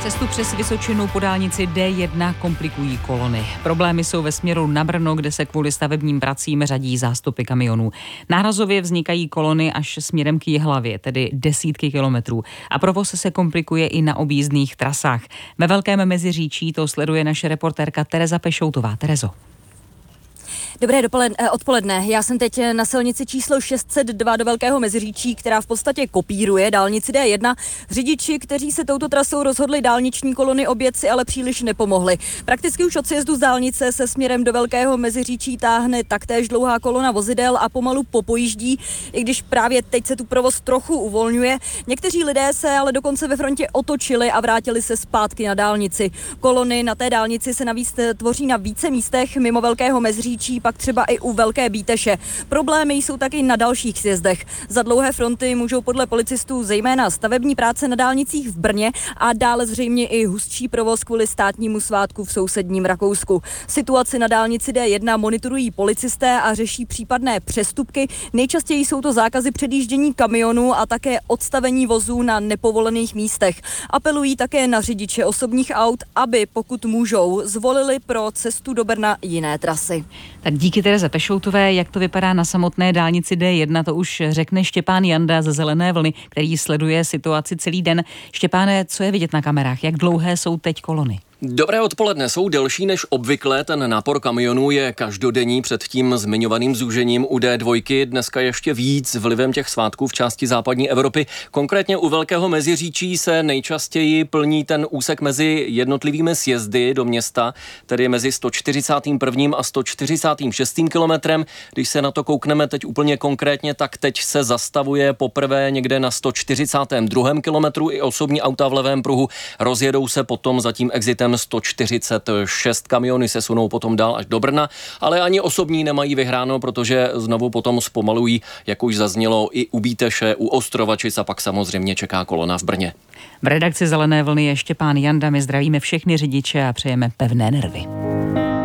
Cestu přes Vysočinu po dálnici D1 komplikují kolony. Problémy jsou ve směru na Brno, kde se kvůli stavebním pracím řadí zástupy kamionů. Nárazově vznikají kolony až směrem k Jihlavě, tedy desítky kilometrů. A provoz se komplikuje i na objízdných trasách. Ve Velkém Meziříčí to sleduje naše reportérka Tereza Pešoutová. Terezo. Dobré odpoledne. Já jsem teď na silnici číslo 602 do Velkého Meziříčí, která v podstatě kopíruje dálnici D1. Řidiči, kteří se touto trasou rozhodli dálniční kolony objet, si ale příliš nepomohli. Prakticky už od sjezdu z dálnice se směrem do Velkého Meziříčí táhne taktéž dlouhá kolona vozidel a pomalu popojíždí, i když právě teď se tu provoz trochu uvolňuje. Někteří lidé se ale dokonce ve frontě otočili a vrátili se zpátky na dálnici. Kolony na té dálnici se navíc tvoří na více místech mimo Velkého Meziříčí, pak třeba i u Velké Bíteše. Problémy jsou taky na dalších sjezdech. Za dlouhé fronty můžou podle policistů zejména stavební práce na dálnicích v Brně a dále zřejmě i hustší provoz kvůli státnímu svátku v sousedním Rakousku. Situaci na dálnici D1 monitorují policisté a řeší případné přestupky. Nejčastěji jsou to zákazy předjíždění kamionů a také odstavení vozů na nepovolených místech. Apelují také na řidiče osobních aut, aby pokud můžou, zvolili pro cestu do Brna jiné trasy. Tak díky Tereze Pešoutové, jak to vypadá na samotné dálnici D1, to už řekne Štěpán Janda ze Zelené vlny, který sleduje situaci celý den. Štěpáne, co je vidět na kamerách? Jak dlouhé jsou teď kolony? Dobré odpoledne, jsou delší než obvykle, ten nápor kamionů je každodenní před tím zmiňovaným zúžením u D2, dneska ještě víc vlivem těch svátků v části západní Evropy. Konkrétně u Velkého Meziříčí se nejčastěji plní ten úsek mezi jednotlivými sjezdy do města, tedy mezi 141. a 146. kilometrem. Když se na to koukneme teď úplně konkrétně, tak teď se zastavuje poprvé někde na 142. kilometru i osobní auta v levém pruhu, rozjedou se potom za tím exitem 146 kamiony se sunou potom dál až do Brna, ale ani osobní nemají vyhráno, protože znovu potom zpomalují, jak už zaznělo, i u Bíteše, u Ostrovačic a pak samozřejmě čeká kolona v Brně. V redakci Zelené vlny je Štěpán Janda, my zdravíme všechny řidiče a přejeme pevné nervy.